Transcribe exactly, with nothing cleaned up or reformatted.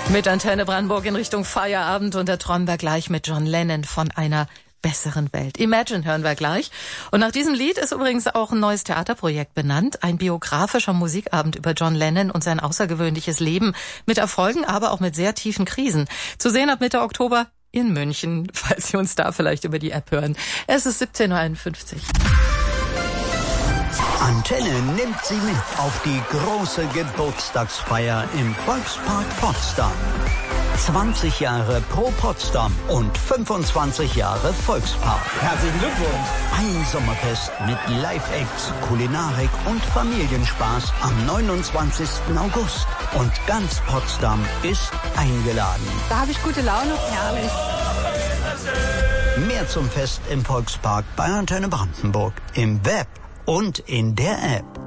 Mit Antenne Brandenburg in Richtung Feierabend und da träumen wir gleich mit John Lennon von einer besseren Welt. Imagine hören wir gleich. Und nach diesem Lied ist übrigens auch ein neues Theaterprojekt benannt. Ein biografischer Musikabend über John Lennon und sein außergewöhnliches Leben. Mit Erfolgen, aber auch mit sehr tiefen Krisen. Zu sehen ab Mitte Oktober in München, falls Sie uns da vielleicht über die App hören. Es ist siebzehn Uhr einundfünfzig. Antenne nimmt Sie mit auf die große Geburtstagsfeier im Volkspark Potsdam. zwanzig Jahre Pro Potsdam und fünfundzwanzig Jahre Volkspark. Herzlichen Glückwunsch! Ein Sommerfest mit Live-Acts, Kulinarik und Familienspaß am neunundzwanzigsten August. Und ganz Potsdam ist eingeladen. Da habe ich gute Laune, herrlich. Mehr zum Fest im Volkspark bei Antenne Brandenburg im Web und in der App.